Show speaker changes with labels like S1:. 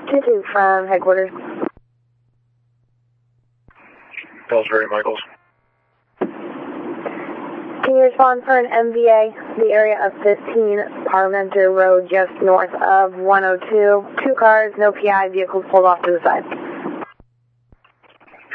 S1: 2-2 from headquarters.
S2: Pillsbury, Michaels.
S1: Can you respond for an MVA, the area of 15 Parmenter Road, just north of 102? 2 cars, no PI, vehicles pulled off to the side.